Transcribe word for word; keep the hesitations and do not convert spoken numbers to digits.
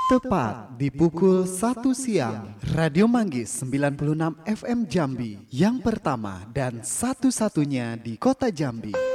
Tepat di pukul satu siang, Radio Manggis sembilan puluh enam F M Jambi, yang pertama dan satu-satunya di kota Jambi.